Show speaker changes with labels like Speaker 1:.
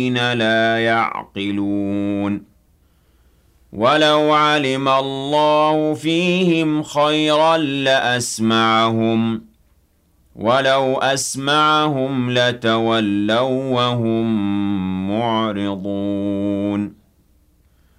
Speaker 1: لا يعقلون ولو علم الله فيهم خيرا لأسمعهم ولو أسمعهم لتولوا وهم معرضون